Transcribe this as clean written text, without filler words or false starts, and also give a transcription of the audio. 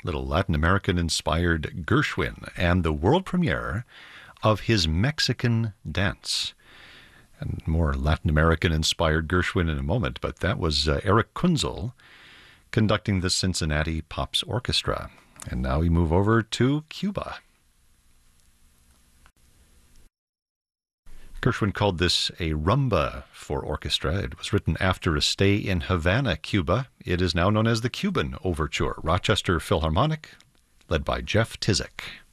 little Latin American-inspired Gershwin, and the world premiere of his Mexican Dance. And more Latin American-inspired Gershwin in a moment, but that was Eric Kunzel conducting the Cincinnati Pops Orchestra. And now we move over to Cuba. Gershwin called this a rumba for orchestra. It was written after a stay in Havana, Cuba. It is now known as the Cuban Overture, Rochester Philharmonic, led by Jeff Tizik.